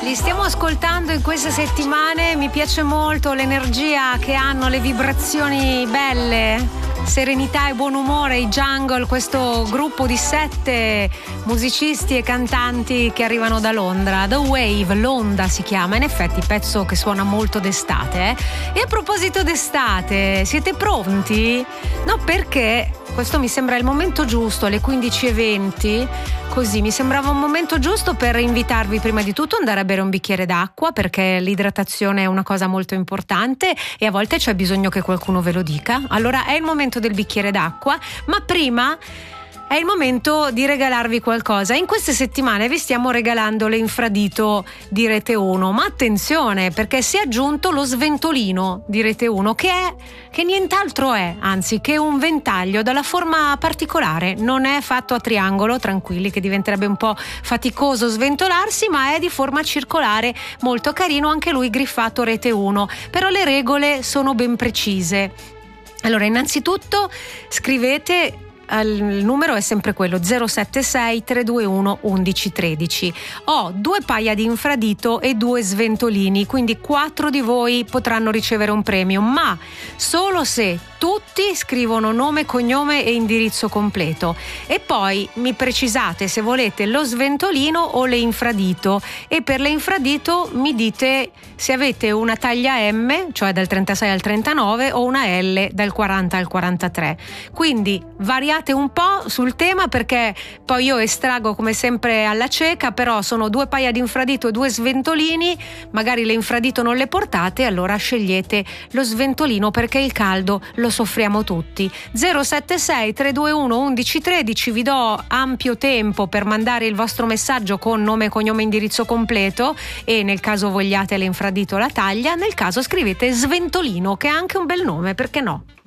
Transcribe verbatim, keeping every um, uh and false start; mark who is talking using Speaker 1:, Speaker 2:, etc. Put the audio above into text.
Speaker 1: Li stiamo ascoltando in queste settimane, mi piace molto l'energia che hanno, le vibrazioni belle, serenità e buon umore, i Jungle, questo gruppo di sette musicisti e cantanti che arrivano da Londra. The Wave, l'onda si chiama, in effetti pezzo che suona molto d'estate. Eh? E a proposito d'estate, siete pronti? No, perché questo mi sembra il momento giusto, alle quindici e venti, così mi sembrava un momento giusto per invitarvi prima di tutto ad andare a bere un bicchiere d'acqua, perché l'idratazione è una cosa molto importante e a volte c'è bisogno che qualcuno ve lo dica. Allora è il momento del bicchiere d'acqua, ma prima è il momento di regalarvi qualcosa. In queste settimane vi stiamo regalando l'infradito di Rete uno, ma attenzione, perché si è aggiunto lo sventolino di Rete uno, che è che nient'altro è, anzi che un ventaglio dalla forma particolare. Non è fatto a triangolo, tranquilli che diventerebbe un po' faticoso sventolarsi, ma è di forma circolare, molto carino, anche lui griffato Rete uno, però le regole sono ben precise. Allora, innanzitutto scrivete, il numero è sempre quello zero sette sei tre due uno undici tredici. Ho due paia di infradito e due sventolini, quindi quattro di voi potranno ricevere un premio, ma solo se tutti scrivono nome, cognome e indirizzo completo, e poi mi precisate se volete lo sventolino o le infradito, e per le infradito mi dite se avete una taglia M, cioè dal trentasei al trentanove, o una L dal quaranta al quarantatré. Quindi variate un po' sul tema, perché poi io estraggo come sempre alla cieca, però sono due paia di infradito e due sventolini, magari le infradito non le portate, allora scegliete lo sventolino perché il caldo lo soffriamo tutti. Zero sette sei tre due uno undici tredici, vi do ampio tempo per mandare il vostro messaggio con nome, cognome, indirizzo completo, e nel caso vogliate l'infradito la taglia, nel caso scrivete sventolino, che è anche un bel nome, perché no?